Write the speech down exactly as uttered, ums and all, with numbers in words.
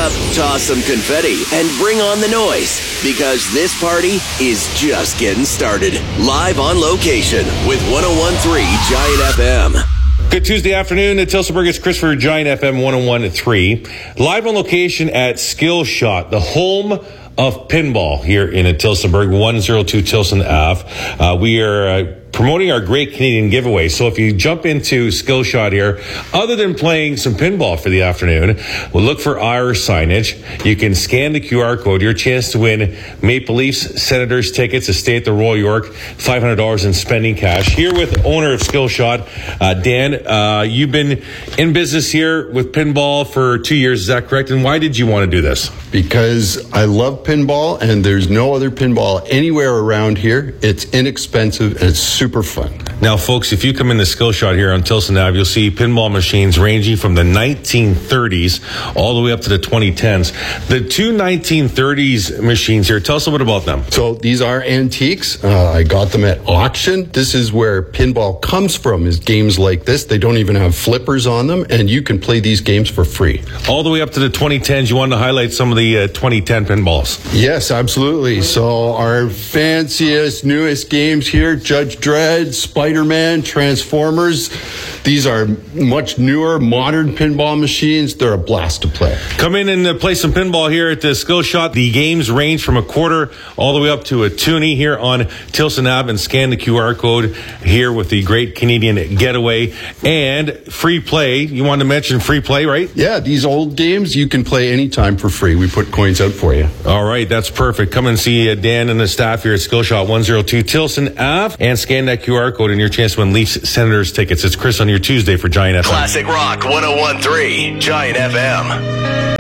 up, toss some confetti, and bring on the noise, because this party is just getting started. Live on location with one oh one point three Giant F M. Good Tuesday afternoon at Tilsonburg. It's Chris for Giant F M one oh one point three. Live on location at Skill Shot, the home of pinball here in Tilsonburg, one oh two Tilson Ave. Uh, we are uh, promoting our Great Canadian Giveaway. So if you jump into Skill Shot here, other than playing some pinball for the afternoon, we'll look for our signage. You can scan the Q R code. Your chance to win Maple Leafs, Senators tickets to stay at the Royal York, five hundred dollars in spending cash. Here with owner of Skill Shot, uh, Dan. Uh, you've been in business here with pinball for two years. Is that correct? And why did you want to do this? Because I love pinball, and there's no other pinball anywhere around here. It's inexpensive and it's super fun. Now, folks, if you come in the Skill Shot here on Tilson Ave, you'll see pinball machines ranging from the nineteen thirties all the way up to the twenty tens. The two nineteen thirties machines here, tell us a bit about them. So these are antiques. Uh, I got them at auction. This is where pinball comes from, is games like this. They don't even have flippers on them, and you can play these games for free. All the way up to the twenty tens. You wanted to highlight some of the uh, twenty ten pinballs. Yes, absolutely. So our fanciest, newest games here, Judge Dredd, Spider-Man, Transformers. These are much newer, modern pinball machines. They're a blast to play. Come in and uh, play some pinball here at the Skill Shot. The games range from a quarter all the way up to a toonie here on Tilson Ave, and scan the Q R code here with the Great Canadian Getaway and free play. You wanted to mention free play, right? Yeah, these old games you can play anytime for free. We put coins out for you. All right, that's perfect. Come and see uh, Dan and the staff here at Skill Shot, one oh two Tilson Ave, and scan that Q R code and your chance to win Leafs Senators tickets. It's Chris on your Tuesday for Giant F M. Classic Rock one oh one point three Giant F M.